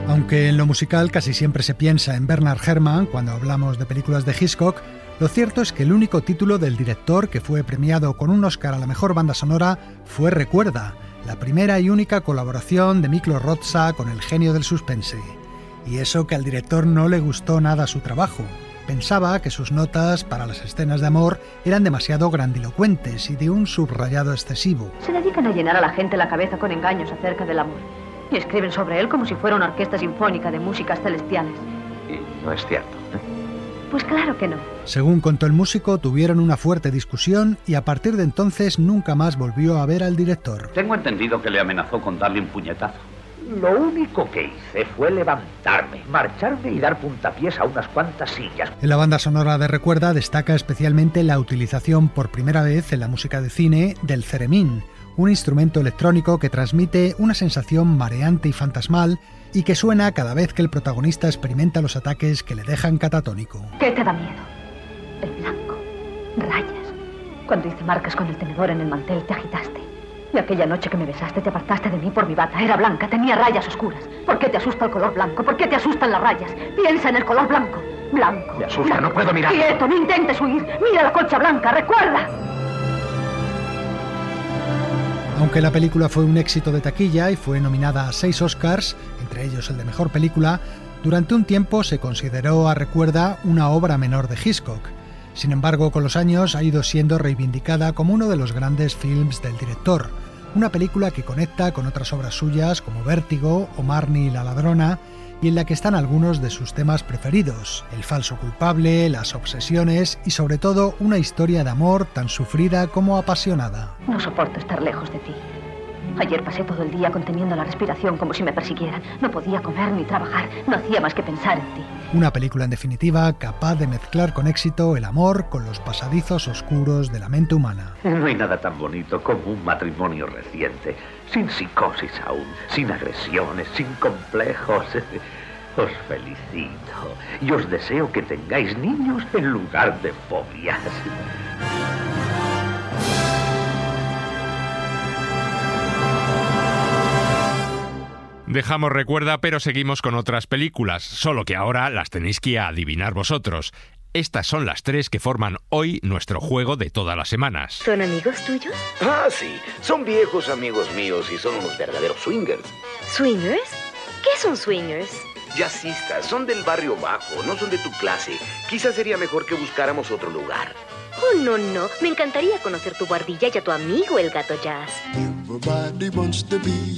Aunque en lo musical casi siempre se piensa en Bernard Herrmann cuando hablamos de películas de Hitchcock, lo cierto es que el único título del director que fue premiado con un Oscar a la mejor banda sonora fue Recuerda, la primera y única colaboración de Miklos Rozsa con el genio del suspense. Y eso que al director no le gustó nada su trabajo. Pensaba que sus notas para las escenas de amor eran demasiado grandilocuentes y de un subrayado excesivo. Se dedican a llenar a la gente la cabeza con engaños acerca del amor. Y escriben sobre él como si fuera una orquesta sinfónica de músicas celestiales. Y no es cierto, ¿eh? Pues claro que no. Según contó el músico, tuvieron una fuerte discusión y a partir de entonces nunca más volvió a ver al director. Tengo entendido que le amenazó con darle un puñetazo. Lo único que hice fue levantarme, marcharme y dar puntapiés a unas cuantas sillas. En la banda sonora de Recuerda destaca especialmente la utilización por primera vez en la música de cine del theremin, un instrumento electrónico que transmite una sensación mareante y fantasmal y que suena cada vez que el protagonista experimenta los ataques que le dejan catatónico. ¿Qué te da miedo? El blanco. Rayas. Cuando hice marcas con el tenedor en el mantel te agitaste. Y aquella noche que me besaste te apartaste de mí por mi bata. Era blanca, tenía rayas oscuras. ¿Por qué te asusta el color blanco? ¿Por qué te asustan las rayas? Piensa en el color blanco. Blanco. Me asusta, no puedo mirar. Quieto, no intentes huir. Mira la colcha blanca, recuerda. Aunque la película fue un éxito de taquilla y fue nominada a 6 Oscars, entre ellos el de Mejor Película, durante un tiempo se consideró a Recuerda una obra menor de Hitchcock. Sin embargo, con los años ha ido siendo reivindicada como uno de los grandes films del director, una película que conecta con otras obras suyas como Vértigo o Marnie y la ladrona, y en la que están algunos de sus temas preferidos, el falso culpable, las obsesiones y sobre todo una historia de amor tan sufrida como apasionada. No soporto estar lejos de ti. Ayer pasé todo el día conteniendo la respiración como si me persiguieran. No podía comer ni trabajar, no hacía más que pensar en ti. Una película en definitiva capaz de mezclar con éxito el amor con los pasadizos oscuros de la mente humana. No hay nada tan bonito como un matrimonio reciente, sin psicosis aún, sin agresiones, sin complejos. Os felicito y os deseo que tengáis niños en lugar de fobias. Dejamos Recuerda, pero seguimos con otras películas, solo que ahora las tenéis que adivinar vosotros. Estas son las 3 que forman hoy nuestro juego de todas las semanas. ¿Son amigos tuyos? Ah, sí. Son viejos amigos míos y son unos verdaderos swingers. ¿Swingers? ¿Qué son swingers? Jazzistas, son del barrio bajo, no son de tu clase. Quizás sería mejor que buscáramos otro lugar. Oh, no. Me encantaría conocer tu guardilla y a tu amigo el gato Jazz.